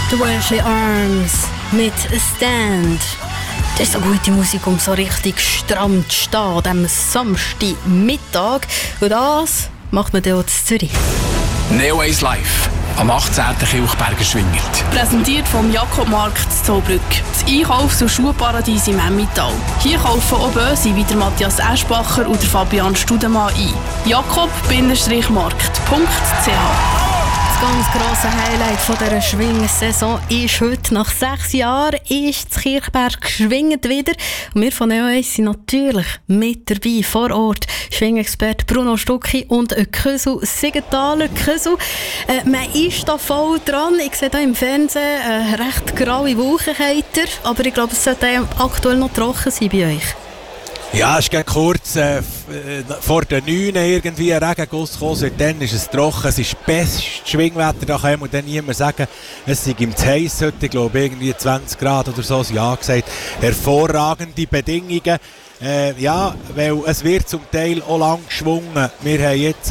The Wesley Arms mit Stand. Das ist so gute Musik, um so richtig stramm zu stehen an diesem Samstagmittag. Und das macht man dann auch in Zürich. Neo Ace Live am 18. Kilchberger Schwingert. Präsentiert vom Jakobmarkt in Zollbrück. Das Einkaufs- und Schuhparadies im Emmental. Hier kaufen auch Böse wie der Matthias Eschbacher und der Fabian Studemann ein. jakob-markt.ch. Das ganz grosse Highlight von dieser Schwingsaison ist heute, nach 6 Jahren, ist das Kilchberg geschwingt wieder. Und wir von Neo Ace sind natürlich mit dabei, vor Ort. Schwingexperte Bruno Stucki und Kösu Siegenthaler. Kösu, man ist da voll dran. Ich sehe hier im Fernsehen recht graue Wolkenkeiter, aber ich glaube, es sollte aktuell noch trocken sein bei euch. Ja, es ist kurz vor den 9 irgendwie ein Regenguss gekommen, seitdem ist es trocken, es ist bestes Schwingwetter, da kann man dann niemand sagen, es sei ihm zu heiß heute, ich glaube irgendwie 20 Grad oder so, ja gesagt, hervorragende Bedingungen. Ja, weil es wird zum Teil auch lang geschwungen. Wir haben jetzt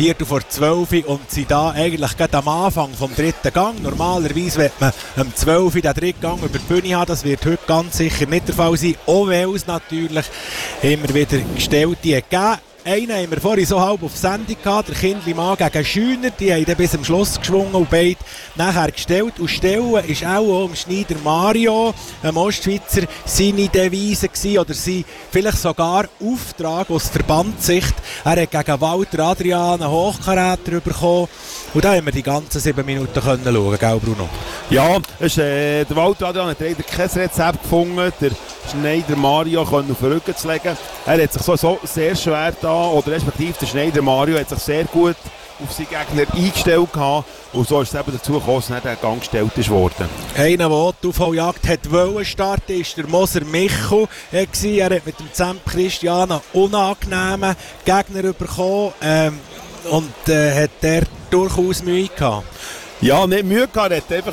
11:45 und sind da eigentlich gerade am Anfang vom 3. Gang. Normalerweise wird man am 12 den 3. Gang über die Bühne haben. Das wird heute ganz sicher nicht der Fall sein. Auch weil es natürlich immer wieder Gestellte gegeben. Einen haben wir vorhin so halb auf Sendung gehabt, der Kindlimann gegen Schüner, die haben dann bis zum Schluss geschwungen und beide nachher gestellt. Und stellen ist auch im Schneider Mario, einem Ostschweizer, seine Devise gewesen, oder sein vielleicht sogar Auftrag aus Verbandssicht. Er hat gegen Walter Adrian einen Hochkaräter bekommen. Und da haben wir die ganzen 7 Minuten schauen können, gell Bruno? Ja, der Walter Adrian hat leider kein Rezept gefunden, der Schneider Mario auf den Rücken zu legen. Er hat sich so sehr schwer da, oder respektive der Schneider Mario hat sich sehr gut auf seinen Gegner eingestellt gehabt. Und so ist es eben dazu gekommen, dass nicht der Gang gestellt ist worden. Einer, der die Aufholjagd wollte starten, war der Moser Michel. Er hat mit dem Zemp Christian einen unangenehmen Gegner bekommen und hat der durchaus Mühe gehabt. Ja, nicht Mühe gehabt, er hat einfach...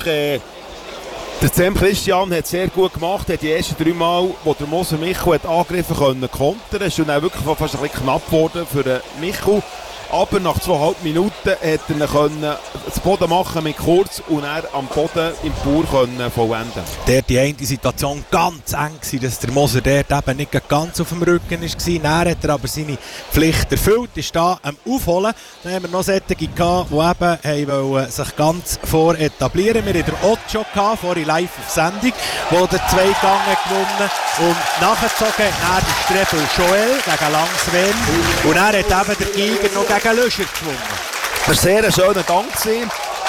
Der Zemp Christian hat sehr gut gemacht, hat die ersten 3 Mal, wo der Moser Michel hat angegriffen können, kontern. Es ist dann auch wirklich fast ein bisschen knapp geworden für den Michel. Aber nach 2,5 Minuten hat er das Boden machen mit kurz und er am Boden im Bauer vollenden. Dort die eine Situation ganz eng war, dass der Moser dort eben nicht ganz auf dem Rücken war. Dann hat er aber seine Pflicht erfüllt, ist da am Aufholen. Dann haben wir noch solche gehabt, die eben sich ganz vor etablieren. Wir hatten den Otto gehabt, vorhin live auf Sendung, der den 2 Gang gewonnen und nachgezogen hat der Strebel Joel gegen Langswen. Und er hat eben der Giger noch gegen Löscher gewonnen. Ein sehr schöner Gang gewesen.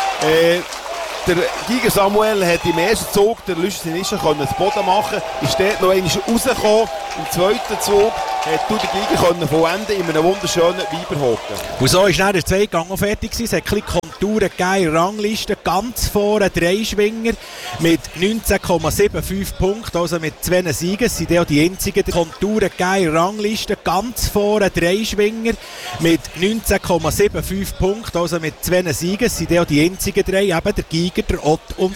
Der Giger Samuel hat im ersten Zug der Löscher das Boden machen, ist dort noch einmal rausgekommen. Im zweiten Zug hat der Giger vollenden in einem wunderschönen Weiberhocken. Und so ist dann der 2. Gang auch fertig gewesen. Es hat ein bisschen Konturen gegeben in der Rangliste. Ganz vorne 3 Schwinger mit 19,75 Punkten, also mit 2 Siegen. Das sind auch die einzigen Konturen gegeben in der Rangliste. Ganz vorne 3 Schwinger mit 19,75 Punkten, also mit 2 Siegen. Das sind auch die einzigen 3, eben der Giger, der Ott und